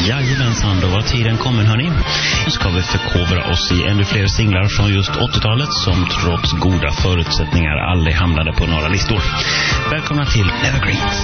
Jajamensan, då var tiden kommen hörni. Nu ska vi förkovra oss i ännu fler singlar från just 80-talet som trots goda förutsättningar aldrig hamnade på några listor. Välkomna till Evergreens.